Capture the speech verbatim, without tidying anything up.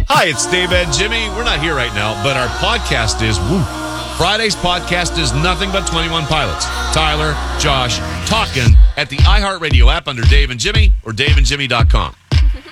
Hi, it's Dave and Jimmy. We're not here right now, but our podcast is, woo. Friday's podcast is nothing but twenty-one Pilots. Tyler, Josh, talking at the iHeartRadio app under Dave and Jimmy or dave and jimmy dot com.